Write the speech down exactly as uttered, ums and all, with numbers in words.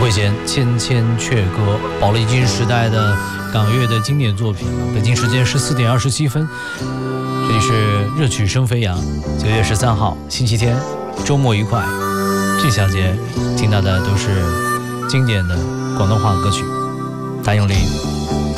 慧娴《千千阙歌》，宝丽金时代的港乐的经典作品。北京时间十四点二十七分，这里是热曲声飞扬。九月十三号，星期天，周末愉快。这小节听到的都是经典的广东话歌曲，谭咏麟。